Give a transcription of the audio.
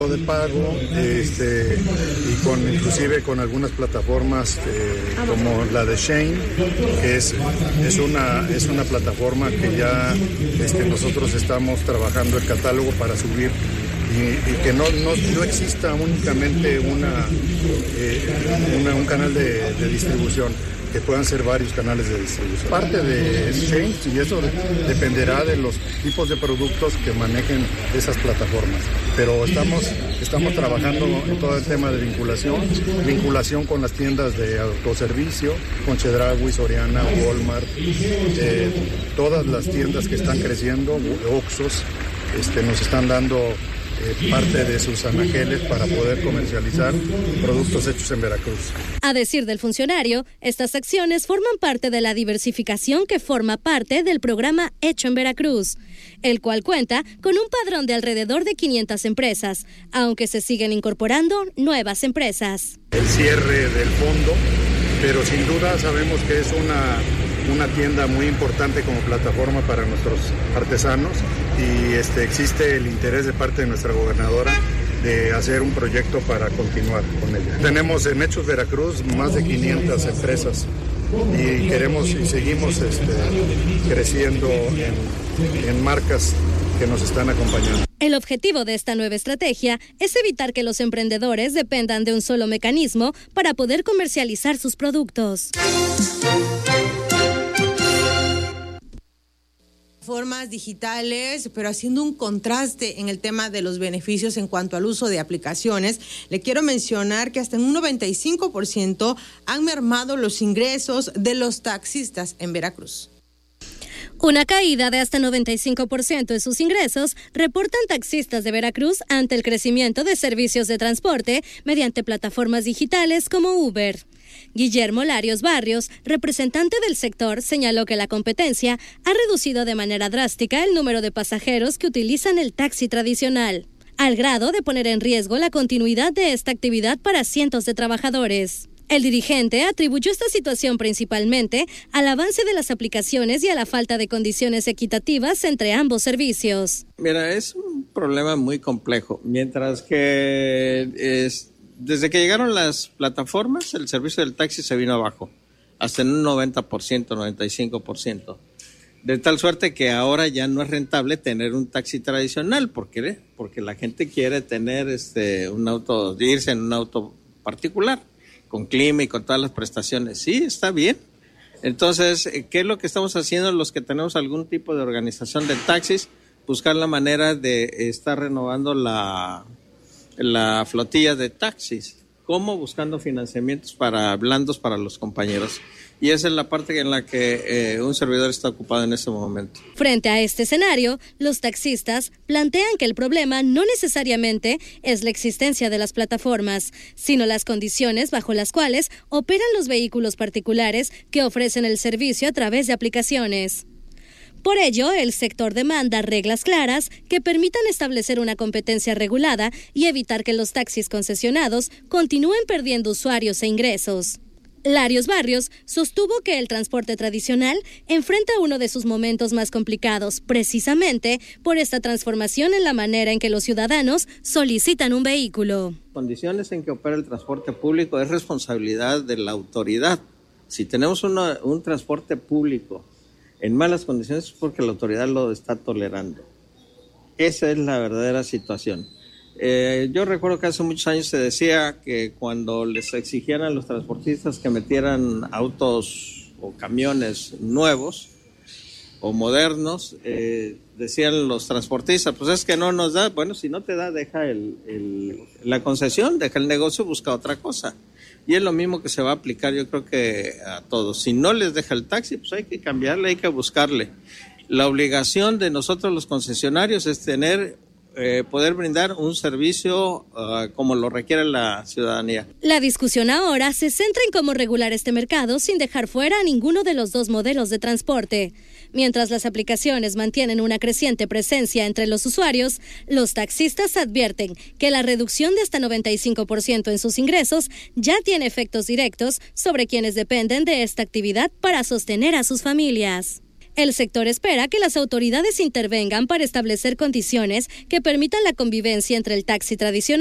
de pago y inclusive con algunas plataformas como la de Shane, que es una plataforma que ya nosotros estamos trabajando el catálogo para subir y que no exista únicamente un canal de distribución, que puedan ser varios canales de distribución. Parte de Shane, y eso dependerá de los tipos de productos que manejen esas plataformas. Pero estamos trabajando en todo el tema de vinculación con las tiendas de autoservicio, con Chedraui, Soriana, Walmart, todas las tiendas que están creciendo, Oxxos, nos están dando parte de sus anaqueles para poder comercializar productos hechos en Veracruz. A decir del funcionario, estas acciones forman parte de la diversificación que forma parte del programa Hecho en Veracruz, el cual cuenta con un padrón de alrededor de 500 empresas, aunque se siguen incorporando nuevas empresas. El cierre del fondo, pero sin duda sabemos que es una tienda muy importante como plataforma para nuestros artesanos y existe el interés de parte de nuestra gobernadora de hacer un proyecto para continuar con ella. Tenemos en Hechos Veracruz más de 500 empresas y queremos y seguimos creciendo en marcas que nos están acompañando. El objetivo de esta nueva estrategia es evitar que los emprendedores dependan de un solo mecanismo para poder comercializar sus productos. Formas digitales, pero haciendo un contraste en el tema de los beneficios en cuanto al uso de aplicaciones. Le quiero mencionar que hasta en un 95% han mermado los ingresos de los taxistas en Veracruz. Una caída de hasta 95% de sus ingresos reportan taxistas de Veracruz ante el crecimiento de servicios de transporte mediante plataformas digitales como Uber. Guillermo Larios Barrios, representante del sector, señaló que la competencia ha reducido de manera drástica el número de pasajeros que utilizan el taxi tradicional, al grado de poner en riesgo la continuidad de esta actividad para cientos de trabajadores. El dirigente atribuyó esta situación principalmente al avance de las aplicaciones y a la falta de condiciones equitativas entre ambos servicios. Mira, es un problema muy complejo. Mientras que desde que llegaron las plataformas, el servicio del taxi se vino abajo, hasta en un 90%, 95%. De tal suerte que ahora ya no es rentable tener un taxi tradicional. ¿Por qué? Porque la gente quiere tener un auto, irse en un auto particular, con clima y con todas las prestaciones. Sí, está bien. Entonces, ¿qué es lo que estamos haciendo los que tenemos algún tipo de organización de taxis? Buscar la manera de estar renovando la flotilla de taxis. ¿Cómo? Buscando financiamientos blandos para los compañeros. Y esa es la parte en la que un servidor está ocupado en este momento. Frente a este escenario, los taxistas plantean que el problema no necesariamente es la existencia de las plataformas, sino las condiciones bajo las cuales operan los vehículos particulares que ofrecen el servicio a través de aplicaciones. Por ello, el sector demanda reglas claras que permitan establecer una competencia regulada y evitar que los taxis concesionados continúen perdiendo usuarios e ingresos. Larios Barrios sostuvo que el transporte tradicional enfrenta uno de sus momentos más complicados, precisamente por esta transformación en la manera en que los ciudadanos solicitan un vehículo. Condiciones en que opera el transporte público es responsabilidad de la autoridad. Si tenemos un transporte público en malas condiciones es porque la autoridad lo está tolerando. Esa es la verdadera situación. Yo recuerdo que hace muchos años se decía que cuando les exigían a los transportistas que metieran autos o camiones nuevos o modernos, decían los transportistas, pues es que no nos da. Bueno, si no te da, deja la concesión, deja el negocio, busca otra cosa. Y es lo mismo que se va a aplicar, yo creo que a todos. Si no les deja el taxi, pues hay que cambiarle, hay que buscarle. La obligación de nosotros los concesionarios es poder brindar un servicio como lo requiere la ciudadanía. La discusión ahora se centra en cómo regular este mercado sin dejar fuera a ninguno de los dos modelos de transporte. Mientras las aplicaciones mantienen una creciente presencia entre los usuarios, los taxistas advierten que la reducción de hasta 95% en sus ingresos ya tiene efectos directos sobre quienes dependen de esta actividad para sostener a sus familias. El sector espera que las autoridades intervengan para establecer condiciones que permitan la convivencia entre el taxi tradicional